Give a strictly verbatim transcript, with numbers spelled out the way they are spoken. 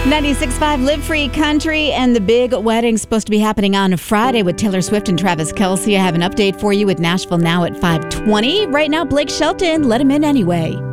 ninety-six point five Live Free Country, and the big wedding supposed to be happening on Friday with Taylor Swift and Travis Kelce. I have an update for you with Nashville Now at five twenty. Right now, Blake Shelton, let him in anyway.